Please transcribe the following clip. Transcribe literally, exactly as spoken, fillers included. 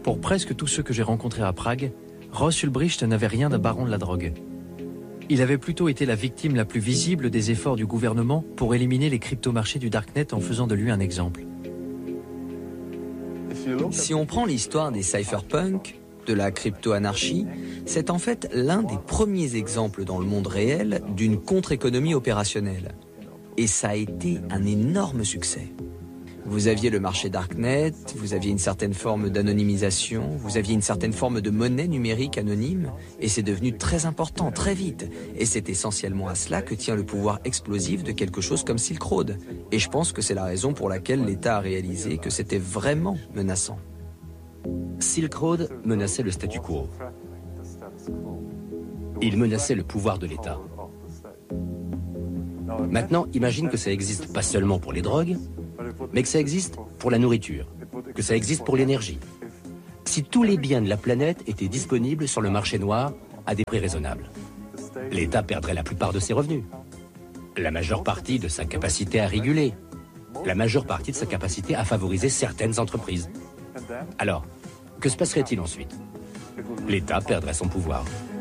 Pour presque tous ceux que j'ai rencontrés à Prague, Ross Ulbricht n'avait rien d'un baron de la drogue. Il avait plutôt été la victime la plus visible des efforts du gouvernement pour éliminer les cryptomarchés du Darknet en faisant de lui un exemple. Si on prend l'histoire des cypherpunks, de la crypto-anarchie, c'est en fait l'un des premiers exemples dans le monde réel d'une contre-économie opérationnelle. Et ça a été un énorme succès. Vous aviez le marché Darknet, vous aviez une certaine forme d'anonymisation, vous aviez une certaine forme de monnaie numérique anonyme, et c'est devenu très important, très vite. Et c'est essentiellement à cela que tient le pouvoir explosif de quelque chose comme Silk Road. Et je pense que c'est la raison pour laquelle l'État a réalisé que c'était vraiment menaçant. Silk Road menaçait le statu quo. Il menaçait le pouvoir de l'État. Maintenant, imagine que ça existe pas seulement pour les drogues, mais que ça existe pour la nourriture, que ça existe pour l'énergie. Si tous les biens de la planète étaient disponibles sur le marché noir à des prix raisonnables, l'État perdrait la plupart de ses revenus, la majeure partie de sa capacité à réguler, la majeure partie de sa capacité à favoriser certaines entreprises. Alors, que se passerait-il ensuite? L'État perdrait son pouvoir.